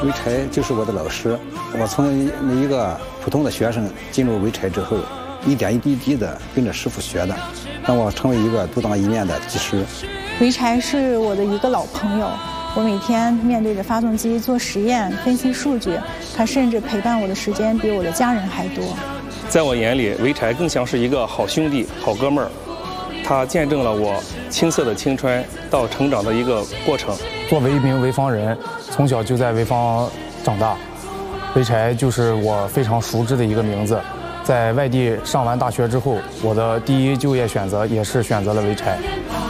潍柴就是我的老师，我从一个普通的学生进入潍柴之后，一点一滴的跟着师傅学的，让我成为一个独当一面的技师。 潍柴是我的一个老朋友，我每天面对着发动机做实验、分析数据，他甚至陪伴我的时间比我的家人还多。 在我眼里，潍柴更像是一个好兄弟、好哥们儿，他见证了我青涩的青春到成长的一个过程。 作为一名潍坊人，从小就在潍坊长大，潍柴就是我非常熟知的一个名字。在外地上完大学之后，我的第一就业选择也是选择了潍柴。